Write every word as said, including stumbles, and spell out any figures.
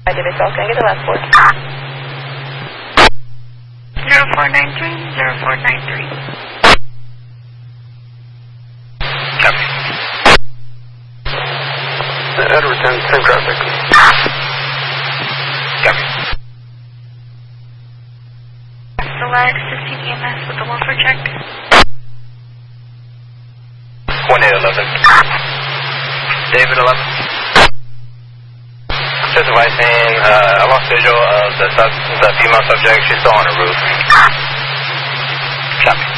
David South, can I get the last four? zero four nine three, zero four nine three. Copy. Edward ten, same traffic. Copy. Select fifteen E M S with the welfare check. one eight eleven. David eleven. Just advising, uh, I lost visual of the, sub, the female subject. She's still on the roof. Copy.